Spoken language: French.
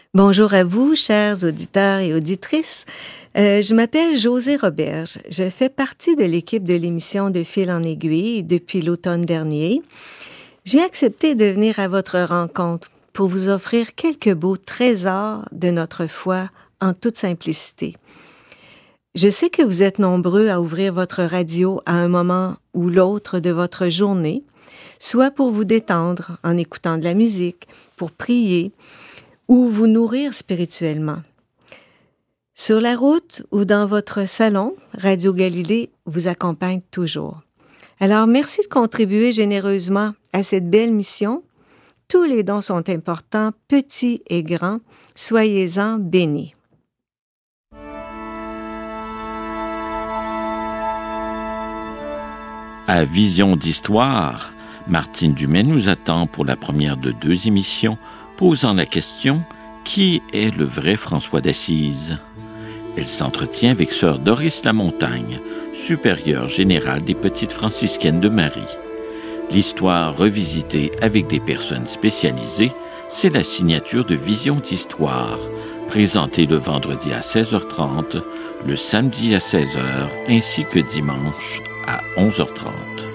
Bonjour à vous, chers auditeurs et auditrices. Je m'appelle Josée Roberge. Je fais partie de l'équipe de l'émission De Fil en aiguille depuis l'automne dernier. J'ai accepté de venir à votre rencontre pour vous offrir quelques beaux trésors de notre foi en toute simplicité. Je sais que vous êtes nombreux à ouvrir votre radio à un moment ou l'autre de votre journée, soit pour vous détendre en écoutant de la musique, pour prier, ou vous nourrir spirituellement. Sur la route ou dans votre salon, Radio Galilée vous accompagne toujours. Alors, merci de contribuer généreusement à cette belle mission. Tous les dons sont importants, petits et grands. Soyez-en bénis. À Vision d'Histoire, Martine Dumais nous attend pour la première de 2 émissions posant la question « Qui est le vrai François d'Assise ?» Elle s'entretient avec sœur Doris Lamontagne, supérieure générale des Petites franciscaines de Marie. L'histoire revisitée avec des personnes spécialisées, c'est la signature de Vision d'Histoire, présentée le vendredi à 16h30, le samedi à 16h, ainsi que dimanche à 11h30.